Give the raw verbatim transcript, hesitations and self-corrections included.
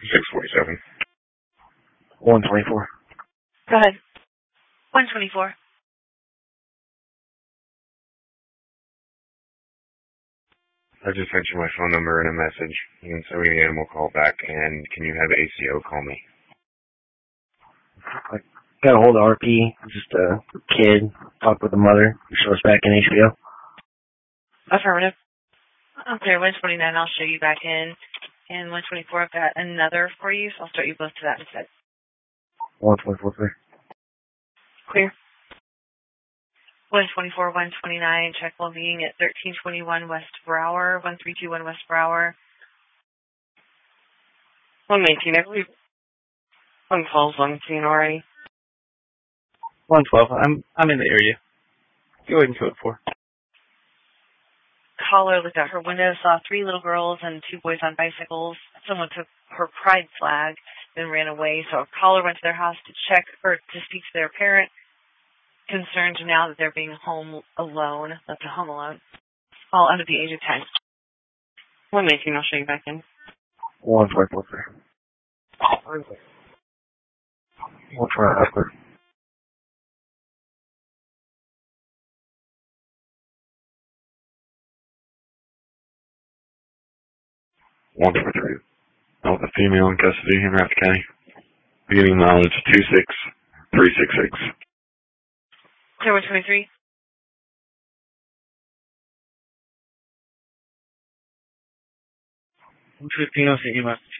six forty-seven. one twenty-four. Go ahead. one twenty-four. I just sent you my phone number and a message. You can send me the animal call back, and can you have A C O call me? I got a hold of R P, just a kid, talked with the mother, show us back in H B O. Affirmative. Okay, one twenty-nine, I'll show you back in. And one twenty-four, I've got another for you, so I'll start you both to that instead. one twenty-four, clear. Clear. one twenty-four, one twenty-nine, check well-being at thirteen twenty-one West Brower, one three two one West Brower. one nineteen, I believe. one twelve, one nineteen already. one twelve, I'm I'm in the area. Go ahead and code four. Caller looked out her window, saw three little girls and two boys on bicycles. Someone took her pride flag, then ran away. So a caller went to their house to check or to speak to their parent. Concerned now that they're being home alone, left at home alone, all under the age of ten. one nineteen, I'll show you back in. one twenty-four, clear. one twenty-five, clear. one twenty-three. Oh, the female in custody in Rapid County. Beginning mileage two six three six six. Clear one twenty-three. one fifteen, I'll see you, message.